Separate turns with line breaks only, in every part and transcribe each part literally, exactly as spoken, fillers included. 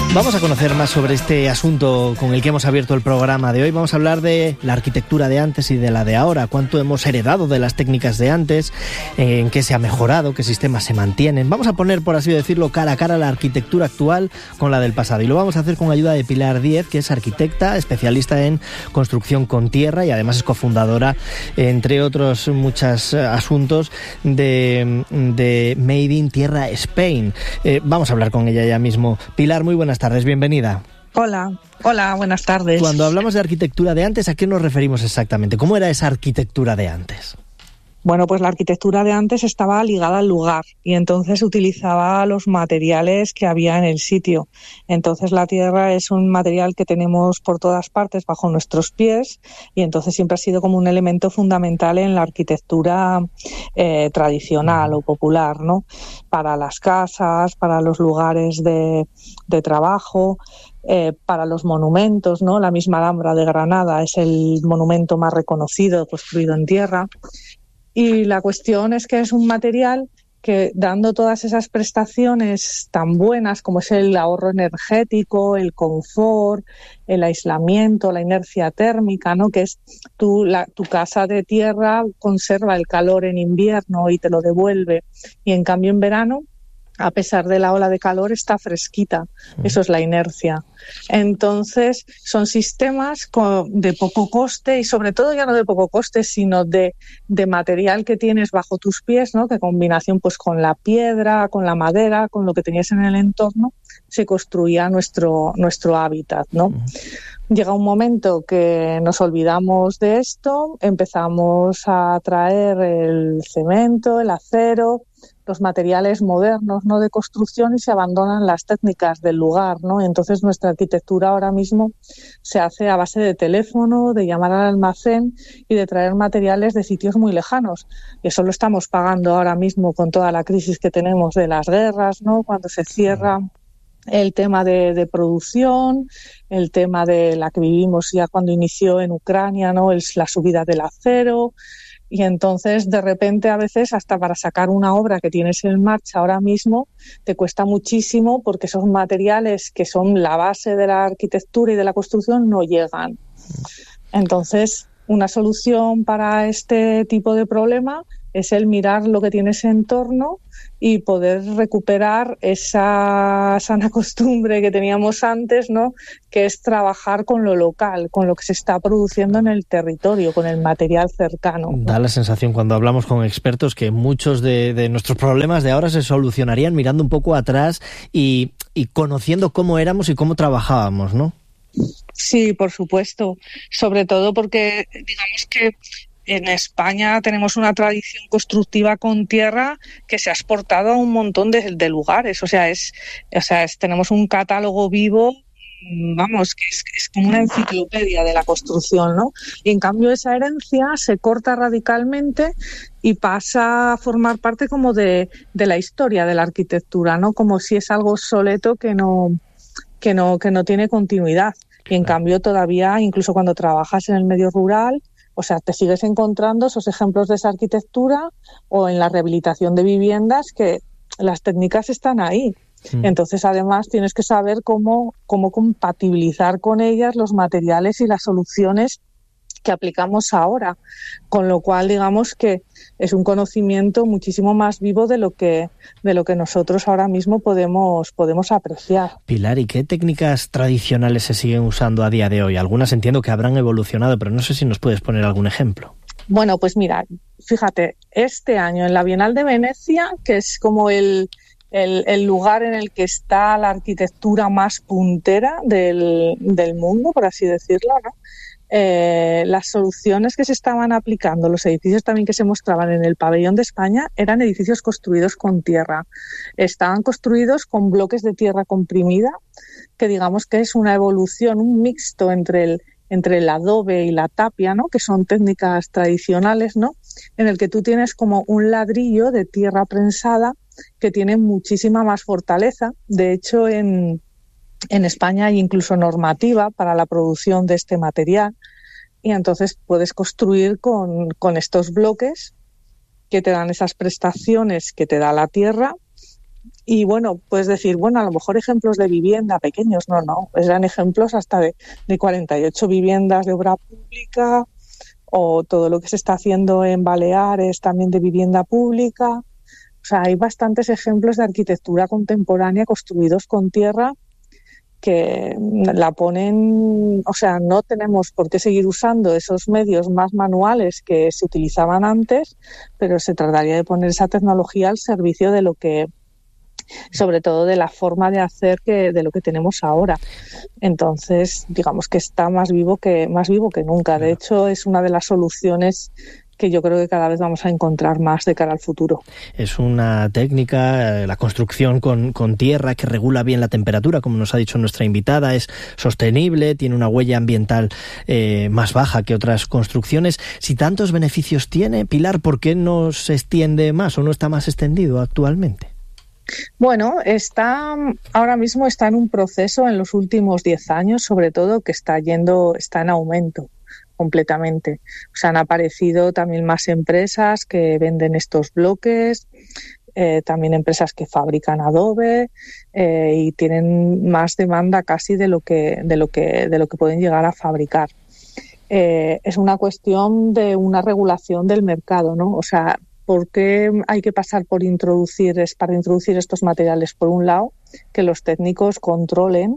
Vamos a conocer más sobre este asunto con el que hemos abierto el programa de hoy. Vamos a hablar de la arquitectura de antes y de la de ahora, cuánto hemos heredado de las técnicas de antes, en qué se ha mejorado, qué sistemas se mantienen. Vamos a poner, por así decirlo, cara a cara la arquitectura actual con la del pasado. Y lo vamos a hacer con ayuda de Pilar Díez, que es arquitecta, especialista en construcción con tierra y además es cofundadora, entre otros muchos asuntos, de, de Made in Tierra Spain. Eh, vamos a hablar con ella ya mismo. Pilar, muy buenas tardes, bienvenida.
Hola, hola, buenas tardes.
Cuando hablamos de arquitectura de antes, ¿a qué nos referimos exactamente? ¿Cómo era esa arquitectura de antes?
Bueno, pues la arquitectura de antes estaba ligada al lugar y entonces utilizaba los materiales que había en el sitio. Entonces la tierra es un material que tenemos por todas partes bajo nuestros pies y entonces siempre ha sido como un elemento fundamental en la arquitectura eh, tradicional o popular, ¿no? Para las casas, para los lugares de, de trabajo, eh, para los monumentos, ¿no? La misma Alhambra de Granada es el monumento más reconocido construido en tierra. Y la cuestión es que es un material que, dando todas esas prestaciones tan buenas como es el ahorro energético, el confort, el aislamiento, la inercia térmica, ¿no? Que es tu, la, tu casa de tierra conserva el calor en invierno y te lo devuelve. Y en cambio en verano, a pesar de la ola de calor, está fresquita. Eso es la inercia. Entonces, son sistemas de poco coste y sobre todo ya no de poco coste, sino de, de material que tienes bajo tus pies, ¿no? Que combinación pues con la piedra, con la madera, con lo que tenías en el entorno, se construía nuestro, nuestro hábitat, ¿no? Llega un momento que nos olvidamos de esto, empezamos a traer el cemento, el acero, los materiales modernos, ¿no? De construcción y se abandonan las técnicas del lugar, ¿no? Entonces nuestra arquitectura ahora mismo se hace a base de teléfono, de llamar al almacén y de traer materiales de sitios muy lejanos. Y eso lo estamos pagando ahora mismo con toda la crisis que tenemos de las guerras, ¿no? Cuando se cierra el tema de, de producción, el tema de la que vivimos ya cuando inició en Ucrania, ¿no? Es la subida del acero. Y entonces, de repente, a veces, hasta para sacar una obra que tienes en marcha ahora mismo, te cuesta muchísimo porque esos materiales que son la base de la arquitectura y de la construcción no llegan. Entonces, una solución para este tipo de problema es el mirar lo que tienes en torno y poder recuperar esa sana costumbre que teníamos antes, ¿no? Que es trabajar con lo local, con lo que se está produciendo en el territorio, con el material cercano.
Da la sensación cuando hablamos con expertos que muchos de, de nuestros problemas de ahora se solucionarían mirando un poco atrás y, y conociendo cómo éramos y cómo trabajábamos, ¿no?
Sí, por supuesto. Sobre todo porque, digamos que en España tenemos una tradición constructiva con tierra que se ha exportado a un montón de, de lugares. O sea, es, o sea es, tenemos un catálogo vivo, vamos, que es, es como una enciclopedia de la construcción, ¿no? Y en cambio esa herencia se corta radicalmente y pasa a formar parte como de, de la historia de la arquitectura, ¿no? Como si es algo obsoleto que no, que no, que no tiene continuidad. Y en cambio todavía, incluso cuando trabajas en el medio rural, o sea, te sigues encontrando esos ejemplos de esa arquitectura o en la rehabilitación de viviendas que las técnicas están ahí. Mm. Entonces, además, tienes que saber cómo, cómo compatibilizar con ellas los materiales y las soluciones que aplicamos ahora. Con lo cual, digamos que es un conocimiento muchísimo más vivo de lo que, de lo que nosotros ahora mismo podemos, podemos apreciar.
Pilar, ¿y qué técnicas tradicionales se siguen usando a día de hoy? Algunas entiendo que habrán evolucionado, pero no sé si nos puedes poner algún ejemplo.
Bueno, pues mira, fíjate, este año en la Bienal de Venecia, que es como el, el, el lugar en el que está la arquitectura más puntera del, del mundo, por así decirlo, ¿no? Eh, las soluciones que se estaban aplicando, los edificios también que se mostraban en el pabellón de España, eran edificios construidos con tierra. Estaban construidos con bloques de tierra comprimida, que digamos que es una evolución, un mixto entre el, entre el adobe y la tapia, ¿no? Que son técnicas tradicionales, ¿no? En el que tú tienes como un ladrillo de tierra prensada que tiene muchísima más fortaleza. De hecho, en En España hay incluso normativa para la producción de este material y entonces puedes construir con, con estos bloques que te dan esas prestaciones que te da la tierra Y bueno, puedes decir, bueno, a lo mejor ejemplos de vivienda pequeños, no, no, eran ejemplos hasta de, de cuarenta y ocho viviendas de obra pública, o todo lo que se está haciendo en Baleares también de vivienda pública. O sea, hay bastantes ejemplos de arquitectura contemporánea construidos con tierra que la ponen, o sea, no tenemos por qué seguir usando esos medios más manuales que se utilizaban antes, pero se trataría de poner esa tecnología al servicio de lo que, sobre todo de la forma de hacer que de lo que tenemos ahora. Entonces, digamos que está más vivo que más vivo que nunca. De hecho, es una de las soluciones que yo creo que cada vez vamos a encontrar más de cara al futuro.
Es una técnica, la construcción con, con tierra, que regula bien la temperatura, como nos ha dicho nuestra invitada, es sostenible, tiene una huella ambiental eh, más baja que otras construcciones. Si tantos beneficios tiene, Pilar, ¿por qué no se extiende más o no está más extendido actualmente?
Bueno, está ahora mismo está en un proceso en los últimos diez años, sobre todo, que está yendo, está en aumento completamente. O sea, han aparecido también más empresas que venden estos bloques, eh, también empresas que fabrican adobe eh, y tienen más demanda casi de lo que de lo que de lo que pueden llegar a fabricar. Eh, es una cuestión de una regulación del mercado, ¿no? O sea, ¿por qué hay que pasar por introducir, es para introducir estos materiales? Por un lado, que los técnicos controlen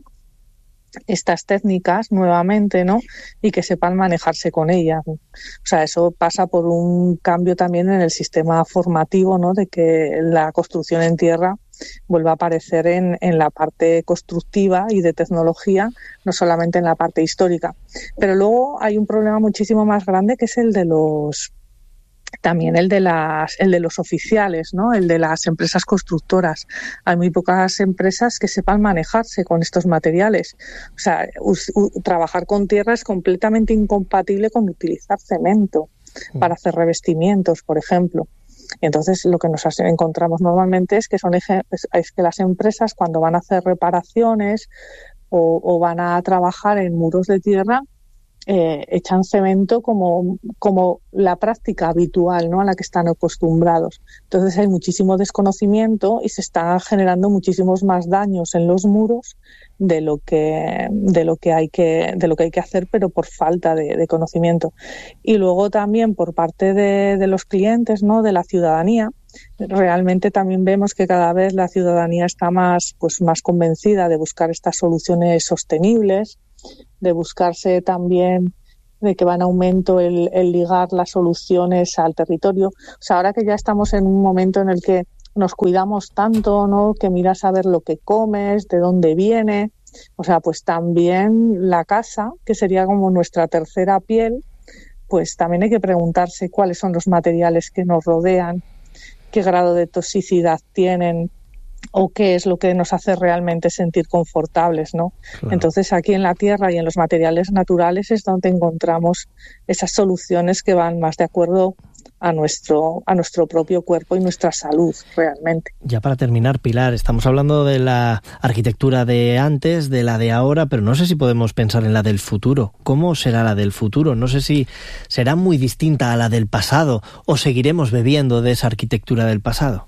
estas técnicas nuevamente, ¿no? Y que sepan manejarse con ellas. O sea, eso pasa por un cambio también en el sistema formativo, ¿no? De que la construcción en tierra vuelva a aparecer en, en la parte constructiva y de tecnología, no solamente en la parte histórica. Pero luego hay un problema muchísimo más grande, que es el de los también el de las el de los oficiales, ¿no? El de las empresas constructoras. Hay muy pocas empresas que sepan manejarse con estos materiales. O sea, us, u, trabajar con tierra es completamente incompatible con utilizar cemento para hacer revestimientos, por ejemplo. Y entonces lo que nos encontramos normalmente es que son es que las empresas, cuando van a hacer reparaciones o, o van a trabajar en muros de tierra, Eh, echan cemento como, como la práctica habitual, ¿no? A la que están acostumbrados. Entonces hay muchísimo desconocimiento y se están generando muchísimos más daños en los muros de lo que de lo que hay que de lo que hay que hacer, pero por falta de, de conocimiento. Y luego también por parte de, de los clientes, ¿no? De la ciudadanía. Realmente también vemos que cada vez la ciudadanía está más, pues, más convencida de buscar estas soluciones sostenibles, de buscarse también, de que va en aumento el, el ligar las soluciones al territorio. O sea, ahora que ya estamos en un momento en el que nos cuidamos tanto, ¿no? Que miras a ver lo que comes, de dónde viene. O sea, pues también la casa, que sería como nuestra tercera piel, pues también hay que preguntarse cuáles son los materiales que nos rodean, qué grado de toxicidad tienen, o qué es lo que nos hace realmente sentir confortables, ¿no? Claro. Entonces, aquí en la tierra y en los materiales naturales es donde encontramos esas soluciones que van más de acuerdo a nuestro a nuestro propio cuerpo y nuestra salud, realmente.
Ya para terminar, Pilar, estamos hablando de la arquitectura de antes, de la de ahora, pero no sé si podemos pensar en la del futuro. ¿Cómo será la del futuro? No sé si será muy distinta a la del pasado o seguiremos bebiendo de esa arquitectura del pasado.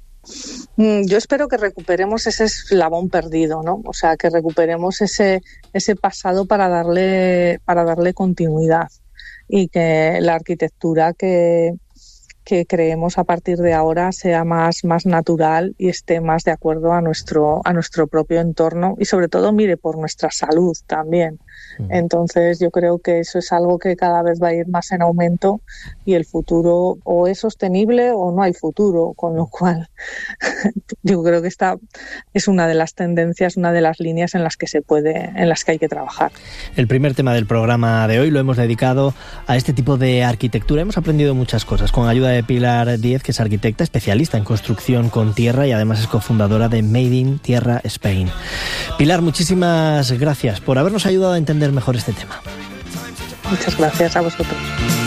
Yo espero que recuperemos ese eslabón perdido, ¿no? O sea, que recuperemos ese ese pasado para darle para darle continuidad, y que la arquitectura que que creemos a partir de ahora sea más más natural y esté más de acuerdo a nuestro a nuestro propio entorno, y sobre todo mire por nuestra salud también. Entonces yo creo que eso es algo que cada vez va a ir más en aumento, y el futuro o es sostenible o no hay futuro, con lo cual yo creo que esta es una de las tendencias, una de las líneas en las que se puede, en las que hay que trabajar.
El primer tema del programa de hoy lo hemos dedicado a este tipo de arquitectura. Hemos aprendido muchas cosas con ayuda de Pilar Díez, que es arquitecta especialista en construcción con tierra y además es cofundadora de Made in Tierra Spain. Pilar, muchísimas gracias por habernos ayudado a entender mejor este tema.
Muchas gracias a vosotros.